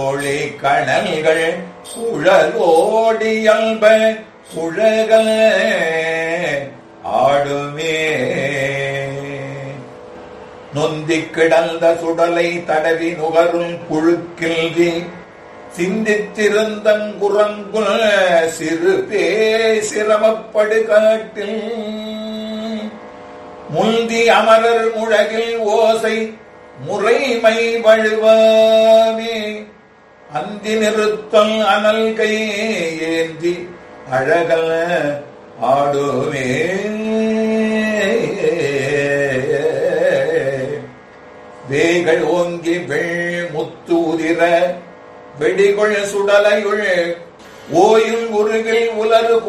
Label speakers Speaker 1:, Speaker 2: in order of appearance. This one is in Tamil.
Speaker 1: ஒளி கணல்கள் சுழலோடியல்ப சுழக ஆடுமே. நொந்திக் கிடந்த சுடலை தடவி நுகரும் புழுக்கில்வி சிந்தித்திருந்தங்குரங்குல் சிறு சிரமப்படு காட்டில் முந்தி அமரர் முழகில் ஓசை முறைமை வழுவாமே. அந்தி நிறுத்தல் அனல் கை ஏந்தி அழகல் ஆடுமே. வேகள் ஓங்கி வெள் முத்து உதிர வெடிகொள் சுடலையுள் ஓயில் உருகில் உலரு